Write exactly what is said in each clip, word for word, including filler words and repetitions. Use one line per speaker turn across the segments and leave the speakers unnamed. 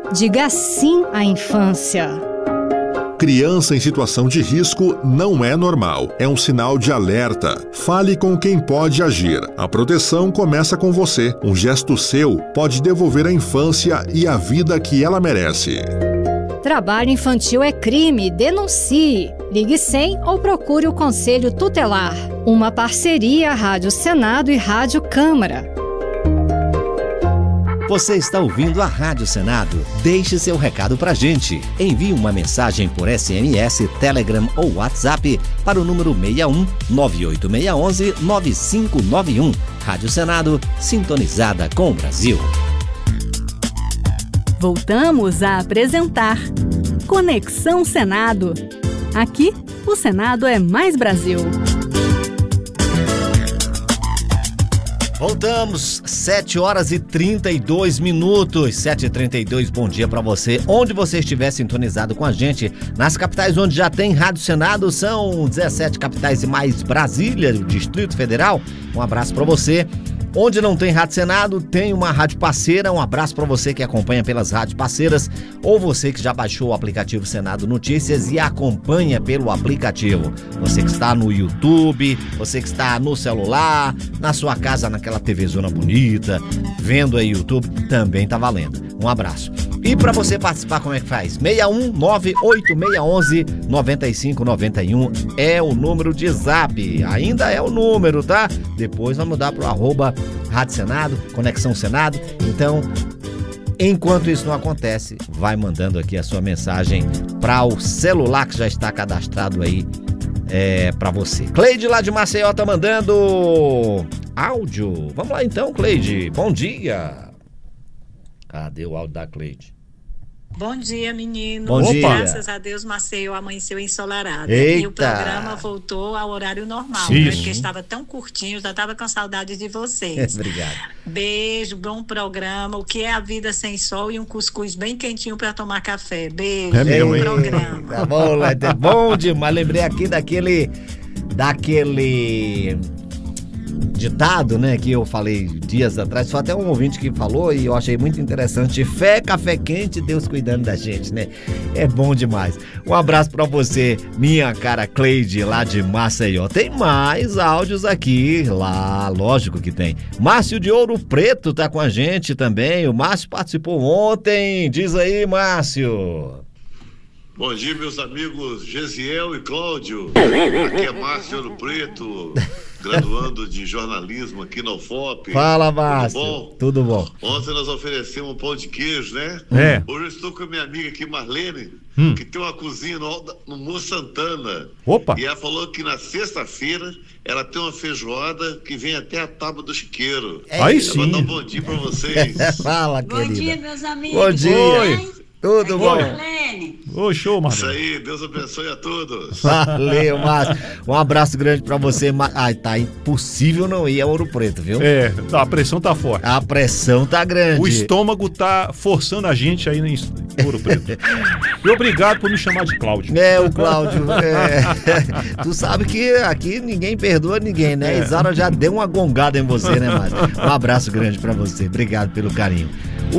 Diga sim à infância.
Criança em situação de risco não é normal. É um sinal de alerta. Fale com quem pode agir. A proteção começa com você. Um gesto seu pode devolver a infância e a vida que ela merece.
Trabalho infantil é crime. Denuncie. Ligue cem ou procure o Conselho Tutelar. Uma parceria Rádio Senado e Rádio Câmara.
Você está ouvindo a Rádio Senado? Deixe seu recado pra gente. Envie uma mensagem por S M S, Telegram ou WhatsApp para o número seis um nove oito seis um um nove cinco nove um. Rádio Senado, sintonizada com o Brasil.
Voltamos a apresentar Conexão Senado. Aqui, o Senado é mais Brasil.
Voltamos, sete horas e trinta e dois minutos, sete e trinta e dois, bom dia pra você, onde você estiver sintonizado com a gente, nas capitais onde já tem Rádio Senado, são dezessete capitais e mais Brasília, o Distrito Federal, um abraço pra você. Onde não tem Rádio Senado, tem uma rádio parceira, um abraço para você que acompanha pelas rádios parceiras ou você que já baixou o aplicativo Senado Notícias e acompanha pelo aplicativo. Você que está no YouTube, você que está no celular, na sua casa, naquela TVzona bonita, vendo aí YouTube, também tá valendo. Um abraço. E para você participar, como é que faz? seis um nove oito seis um nove cinco nove um é o número de zap. Ainda é o número, tá? Depois vai mudar pro arroba Rádio Senado, Conexão Senado. Então, enquanto isso não acontece, vai mandando aqui a sua mensagem para o celular que já está cadastrado aí é, para você. Cleide lá de Maceió tá mandando áudio. Vamos lá então, Cleide. Bom dia. Cadê o áudio da Cleide?
Bom dia, menino.
Bom dia.
Graças a Deus, Maceió amanheceu ensolarado.
Eita.
E o programa voltou ao horário normal,
Isso.
né? Porque estava tão curtinho, já estava com saudade de vocês.
Obrigado.
Beijo, bom programa. O que é a vida sem sol e um cuscuz bem quentinho para tomar café. Beijo,
É meu,
bom
hein?
programa.
Tá bom, Lete, bom demais. Lembrei aqui daquele, daquele ditado, né, que eu falei dias atrás. Foi até um ouvinte que falou e eu achei muito interessante. Fé, café quente, Deus cuidando da gente, né? É bom demais. Um abraço pra você, minha cara Cleide, lá de Maceió. Tem mais áudios aqui, lá, lógico que tem. Márcio de Ouro Preto tá com a gente também. O Márcio participou ontem. Diz aí, Márcio.
Bom dia, meus amigos Gesiel e Cláudio. Aqui é Márcio Ouro Preto, graduando de jornalismo aqui na U F O P.
Fala, Márcio.
Tudo bom?
Tudo bom.
Ontem nós oferecemos um pão de queijo, né?
É.
Hoje eu estou com a minha amiga aqui, Marlene,
Hum.
que tem uma cozinha no, no Morro Santana.
Opa.
E ela falou que na sexta-feira ela tem uma feijoada que vem até a tábua do chiqueiro.
Aí
Eu
sim.
vou dar um bom dia pra vocês.
Fala,
Bom
querida.
dia, meus amigos.
Bom dia.
Oi.
Tudo
Aqui
bom?
é a Marlene.
Ô, show,
Isso
Marlene.
aí, Deus abençoe a todos.
Valeu, Márcio. Um abraço grande pra você. Ma- Ai, tá impossível não ir a Ouro Preto, viu?
É, a pressão tá forte.
A pressão tá grande.
O estômago tá forçando a gente aí em Ouro Preto. E obrigado por me chamar de Cláudio.
É, o Cláudio. É. Tu sabe que aqui ninguém perdoa ninguém, né?
É.
Isaura já deu uma gongada em você, né, Márcio? Um abraço grande pra você. Obrigado pelo carinho.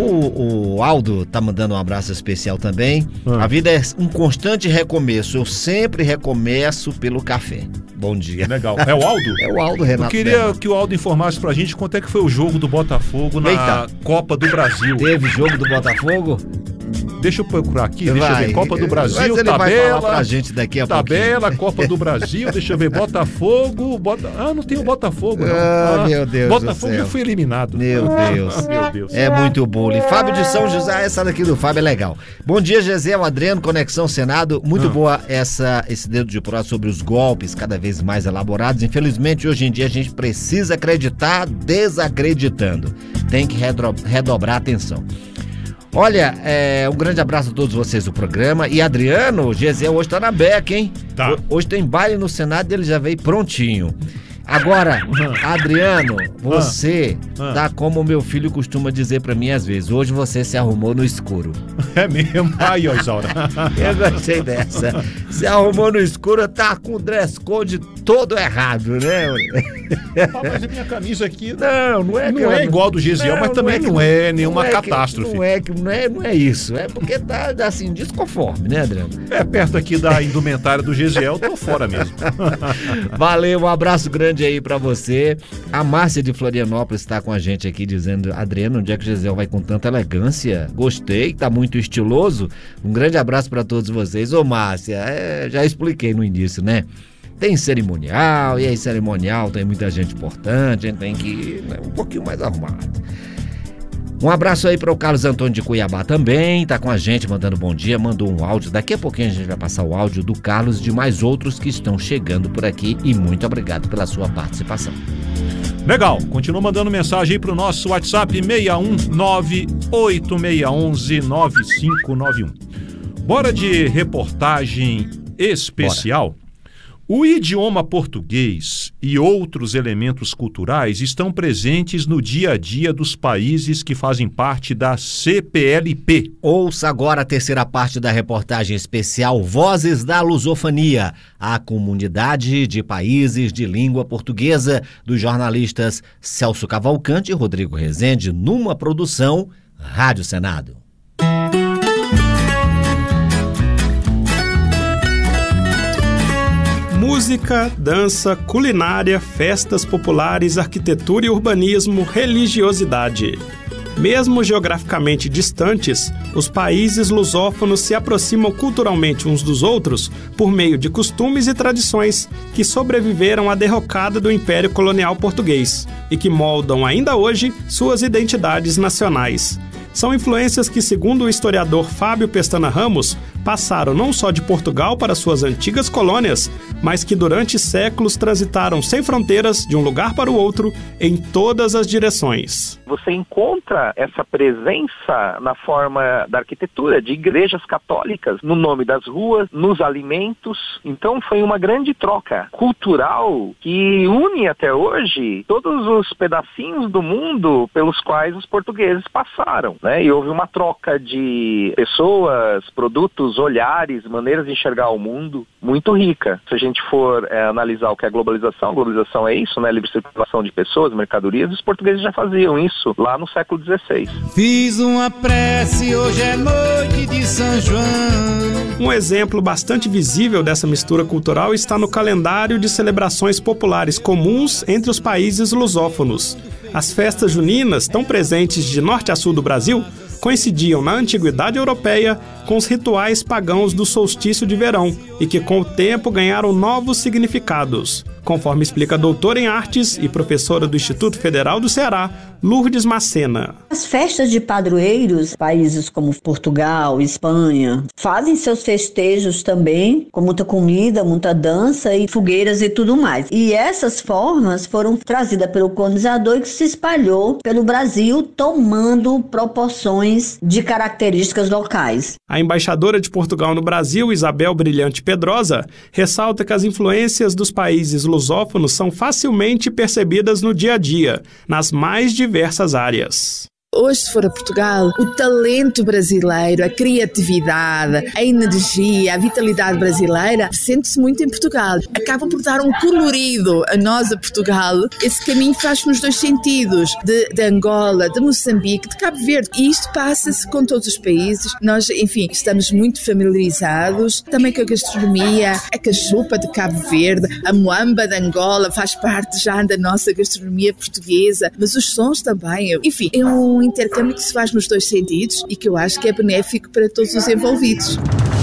O, o Aldo tá mandando um abraço especial também.
Ah.
A vida é um constante recomeço. Eu sempre recomeço pelo café. Bom dia.
Legal. É o Aldo?
É o Aldo, Renato.
Eu queria
Bernardo.
que o Aldo informasse pra gente quanto é que foi o jogo do Botafogo na
Eita.
Copa do Brasil.
Teve jogo do Botafogo?
Deixa eu procurar aqui, deixa eu
Vai.
ver. Copa do Brasil,
Mas ele
tabela.
vai falar pra gente daqui a
Tabela, Copa do Brasil, deixa eu ver. Botafogo. Bota... Ah, não tem o Botafogo, não.
Ah, meu Deus do
Botafogo
céu.
já foi eliminado.
Meu Deus.
Meu Deus.
É muito bullying. Fábio de São José, essa daqui do Fábio é legal. Bom dia, Gesiel, Adriano, Conexão Senado. Muito
Ah.
boa essa, esse dedo de prova sobre os golpes cada vez mais elaborados. Infelizmente, hoje em dia a gente precisa acreditar desacreditando. Tem que redro- redobrar a atenção. Olha, é, um grande abraço a todos vocês do programa. E Adriano, o Gesiel hoje tá na beca, hein?
Tá.
Ho- Hoje tem baile no Senado e ele já veio prontinho. Agora, Adriano, você
Ah.
tá como meu filho costuma dizer pra mim às vezes. Hoje você se arrumou no escuro.
É mesmo. Aí, ó, Isaura.
Eu gostei dessa. Se arrumou no escuro, tá com o dress code todo errado, né?
Ah, mas a minha camisa aqui
Não, não é,
não é igual a do Gesiel,
não,
mas também
não
não
é,
é nenhuma
não é que-
catástrofe.
Não é, que, não, é, não é isso, é porque tá assim, desconforme, né, Adriano?
É perto aqui da indumentária do Gesiel, tô fora mesmo.
Valeu, um abraço grande aí pra você. A Márcia de Florianópolis tá com a gente aqui dizendo: Adriano, onde é que o Gesiel vai com tanta elegância? Gostei, tá muito estiloso. Um grande abraço pra todos vocês. Ô Márcia, é, já expliquei no início, né? Tem cerimonial, e aí cerimonial tem muita gente importante, a gente tem que ir, né, um pouquinho mais arrumado. Um abraço aí para o Carlos Antônio de Cuiabá também, tá com a gente, mandando bom dia, mandou um áudio. Daqui a pouquinho a gente vai passar o áudio do Carlos e de mais outros que estão chegando por aqui, e muito obrigado pela sua participação.
Legal, continua mandando mensagem aí pro nosso WhatsApp seis um nove oito seis um um nove cinco nove um. Bora de reportagem especial. Bora. O idioma português e outros elementos culturais estão presentes no dia a dia dos países que fazem parte da C P L P.
Ouça agora a terceira parte da reportagem especial Vozes da Lusofonia, a comunidade de países de língua portuguesa, dos jornalistas Celso Cavalcante e Rodrigo Rezende, numa produção Rádio Senado.
Música, dança, culinária, festas populares, arquitetura e urbanismo, religiosidade. Mesmo geograficamente distantes, os países lusófonos se aproximam culturalmente uns dos outros por meio de costumes e tradições que sobreviveram à derrocada do Império Colonial Português e que moldam ainda hoje suas identidades nacionais. São influências que, segundo o historiador Fábio Pestana Ramos, passaram não só de Portugal para suas antigas colônias, mas que durante séculos transitaram sem fronteiras de um lugar para o outro em todas as direções.
Você encontra essa presença na forma da arquitetura, de igrejas católicas, no nome das ruas, nos alimentos. Então foi uma grande troca cultural que une até hoje todos os pedacinhos do mundo pelos quais os portugueses passaram, né? E houve uma troca de pessoas, produtos, olhares, maneiras de enxergar o mundo muito rica. Se a gente for é, analisar o que é a globalização, a globalização é isso, né? Livre circulação de pessoas, mercadorias, os portugueses já faziam isso lá no século dezesseis.
Fiz uma prece, hoje é noite de São João.
Um exemplo bastante visível dessa mistura cultural está no calendário de celebrações populares comuns entre os países lusófonos. As festas juninas, tão presentes de norte a sul do Brasil, coincidiam na antiguidade europeia com os rituais pagãos do solstício de verão e que com o tempo ganharam novos significados, conforme explica a doutora em artes e professora do Instituto Federal do Ceará, Lourdes Macena.
As festas de padroeiros, países como Portugal, Espanha, fazem seus festejos também, com muita comida, muita dança e fogueiras e tudo mais. E essas formas foram trazidas pelo colonizador e que se espalhou pelo Brasil, tomando proporções de características locais.
A embaixadora de Portugal no Brasil, Isabel Brilhante Pedrosa, ressalta que as influências dos países lusófonos são facilmente percebidas no dia a dia, nas mais diversas áreas.
Hoje, se for a Portugal, o talento brasileiro, a criatividade, a energia, a vitalidade brasileira sente-se muito em Portugal. Acabam por dar um colorido a nós, a Portugal. Esse caminho faz nos dois sentidos, de, de Angola, de Moçambique, de Cabo Verde. E isto passa-se com todos os países. Nós, enfim, estamos muito familiarizados também com a gastronomia, a cachupa de Cabo Verde, a moamba de Angola faz parte já da nossa gastronomia portuguesa, mas os sons também. Enfim, é um um intercâmbio que se faz nos dois sentidos e que eu acho que é benéfico para todos os envolvidos.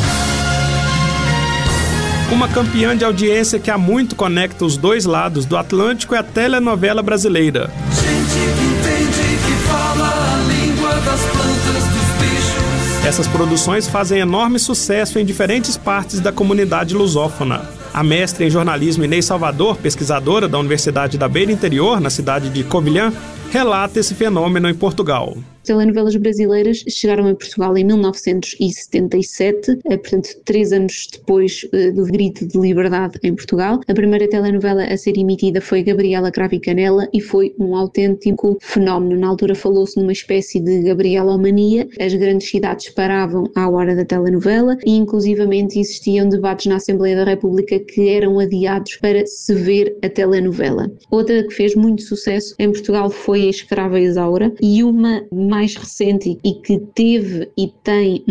Uma campeã de audiência que há muito conecta os dois lados do Atlântico é a telenovela brasileira.
Gente que entende, que fala a língua das plantas, dos bichos.
Essas produções fazem enorme sucesso em diferentes partes da comunidade lusófona. A mestre em jornalismo Inês Salvador, pesquisadora da Universidade da Beira Interior, na cidade de Covilhã, relata esse fenômeno em Portugal.
Telenovelas brasileiras chegaram a Portugal em mil novecentos e setenta e sete, portanto três anos depois do grito de liberdade em Portugal. A primeira telenovela a ser emitida foi Gabriela Cravo e Canela e foi um autêntico fenómeno. Na altura falou-se numa espécie de Gabrielomania, as grandes cidades paravam à hora da telenovela e inclusivamente existiam debates na Assembleia da República que eram adiados para se ver a telenovela. Outra que fez muito sucesso em Portugal foi A Escrava Isaura, e uma mais recente e que teve e tem